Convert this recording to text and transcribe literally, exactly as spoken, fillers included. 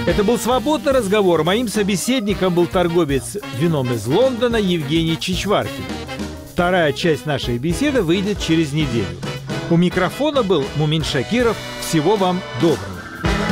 Это был «Свободный разговор». Моим собеседником был торговец вином из Лондона Евгений Чичваркин. Вторая часть нашей беседы выйдет через неделю. У микрофона был Мумин Шакиров. Всего вам доброго.